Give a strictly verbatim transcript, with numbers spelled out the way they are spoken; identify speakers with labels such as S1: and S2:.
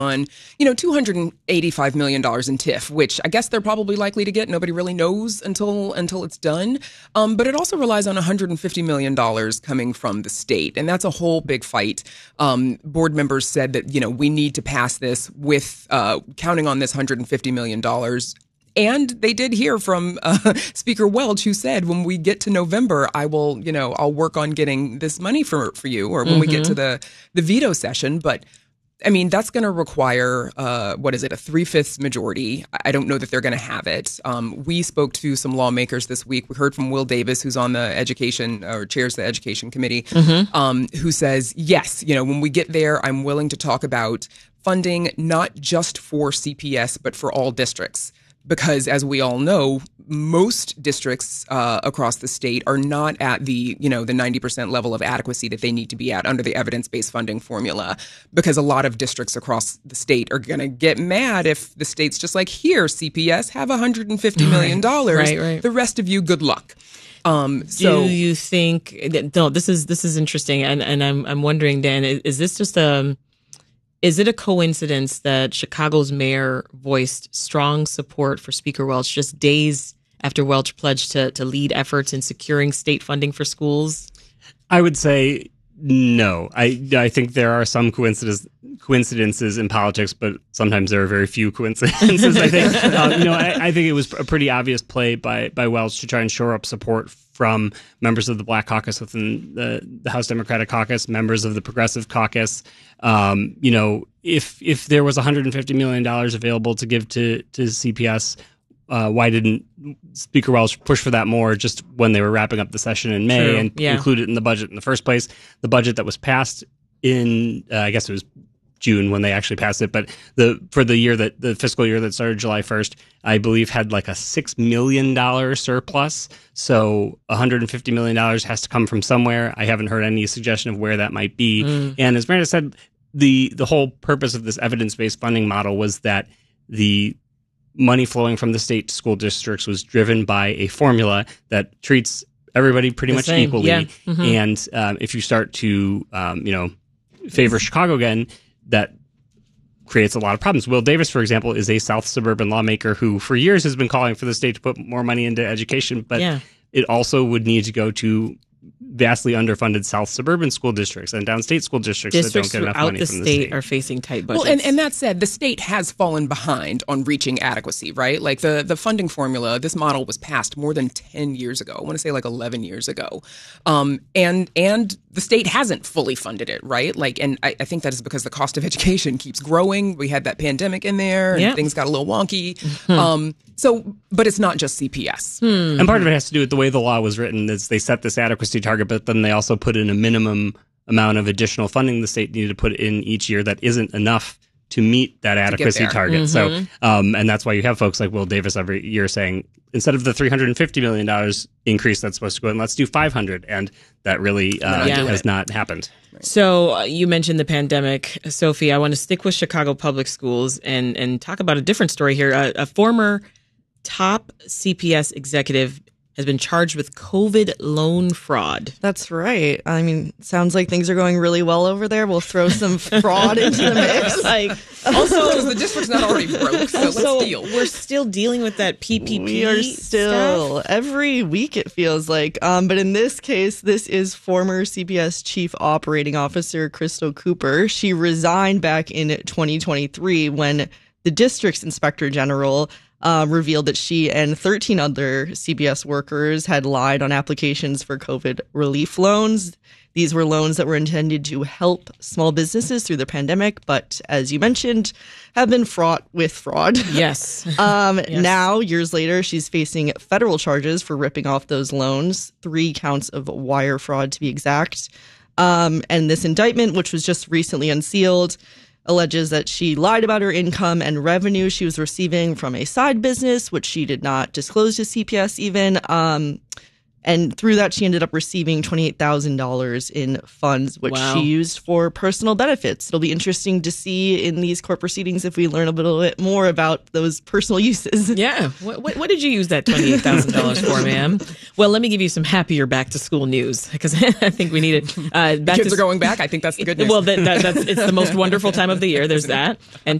S1: on, you know, two hundred eighty-five million dollars in T I F, which I guess they're probably likely to get. Nobody really knows until until it's done. Um, but it also relies on one hundred fifty million dollars coming from the state. And that's a whole big fight. Um, board members said that, you know, we need to pass this with uh, counting on this one hundred fifty million dollars. And they did hear from uh, Speaker Welch, who said, when we get to November, I will, you know, I'll work on getting this money for, for you, or when mm-hmm. we get to the, the veto session. But I mean, that's going to require, uh, what is it, a three-fifths majority. I don't know that they're going to have it. Um, we spoke to some lawmakers this week. We heard from Will Davis, who's on the education or chairs the education committee, mm-hmm. um, who says, yes, you know, when we get there, I'm willing to talk about funding not just for C P S, but for all districts. Because, as we all know, most districts uh, across the state are not at the, you know, the ninety percent level of adequacy that they need to be at under the evidence-based funding formula. Because a lot of districts across the state are going to get mad if the state's just like, here, C P S, have one hundred fifty million dollars.
S2: Right, right.
S1: The rest of you, good luck. Um, so,
S2: do you think? No, this is this is interesting, and and I'm I'm wondering, Dan, is, is this just a Is it a coincidence that Chicago's mayor voiced strong support for Speaker Welch just days after Welch pledged to, to lead efforts in securing state funding for schools?
S3: I would say no. I, I think there are some coincidences coincidences in politics, but sometimes there are very few coincidences. I think um, you know. I, I think it was a pretty obvious play by by Welch to try and shore up support from members of the Black Caucus within the, the House Democratic Caucus, members of the Progressive Caucus. Um, you know, if if there was one hundred fifty million dollars available to give to to C P S, uh, why didn't Speaker Welch push for that more just when they were wrapping up the session in May True. and yeah. include it in the budget in the first place? The budget that was passed in, uh, I guess it was June when they actually passed it, but the for the year that the fiscal year that started July first, I believe had like a six million dollars surplus. So one hundred fifty million dollars has to come from somewhere. I haven't heard any suggestion of where that might be. Mm. And as Meredith said, the the whole purpose of this evidence-based funding model was that the money flowing from the state to school districts was driven by a formula that treats everybody pretty
S2: the
S3: much
S2: same.
S3: equally.
S2: Yeah. Mm-hmm.
S3: And um, if you start to, um, you know, favor Chicago again, that creates a lot of problems. Will Davis, for example, is a South suburban lawmaker who for years has been calling for the state to put more money into education, but yeah. it also would need to go to vastly underfunded South suburban school districts and downstate school districts,
S2: districts
S3: that don't get enough
S2: throughout
S3: money
S2: the
S3: from the
S2: state
S3: state.
S2: Are facing tight budgets.
S1: Well, and, and that said, the state has fallen behind on reaching adequacy, right? Like the, the funding formula, this model was passed more than ten years ago. I want to say like eleven years ago. Um, and and the state hasn't fully funded it, right? Like, and I, I think that is because the cost of education keeps growing. We had that pandemic in there and
S2: yep.
S1: things got a little wonky. Mm-hmm. Um, so, but it's not just C P S.
S2: Hmm.
S3: And part of it has to do with the way the law was written is they set this adequacy target, but then they also put in a minimum amount of additional funding the state needed to put in each year that isn't enough to meet that adequacy target.
S2: Mm-hmm.
S3: So, um, and that's why you have folks like Will Davis every year saying, instead of the three hundred fifty million dollars increase that's supposed to go in, let's do five hundred. And that really uh,
S2: yeah.
S3: has not happened.
S2: Right. So uh, you mentioned the pandemic, Sophie. I want to stick with Chicago Public Schools and, and talk about a different story here. A, a former top C P S executive has been charged with COVID loan fraud.
S4: That's right. I mean, sounds like things are going really well over there. We'll throw some fraud into the mix.
S2: Like,
S1: also, the district's not already broke, so let's
S2: so
S1: deal.
S2: We're still dealing with that P P P.
S4: We are still
S2: stuff.
S4: Every week. It feels like, um, but in this case, this is former C P S Chief Operating Officer Crystal Cooper. She resigned back in twenty twenty-three when the district's Inspector General Uh, revealed that she and thirteen other C P S workers had lied on applications for COVID relief loans. These were loans that were intended to help small businesses through the pandemic, but as you mentioned, have been fraught with fraud.
S2: Yes.
S4: um,
S2: yes.
S4: Now, years later, she's facing federal charges for ripping off those loans, three counts of wire fraud to be exact. Um, and this indictment, which was just recently unsealed, alleges that she lied about her income and revenue she was receiving from a side business, which she did not disclose to C P S even. Um, And through that, she ended up receiving twenty-eight thousand dollars in funds, which
S2: Wow.
S4: she used for personal benefits. It'll be interesting to see in these court proceedings if we learn a little bit more about those personal uses.
S2: Yeah. What, what, what did you use that twenty-eight thousand dollars for, ma'am? Well, let me give you some happier back to school news because I think we need it. Uh, back
S1: Kids
S2: to
S1: are going back. I think that's the good news.
S2: Well, that, that, that's it's the most wonderful time of the year. There's that. And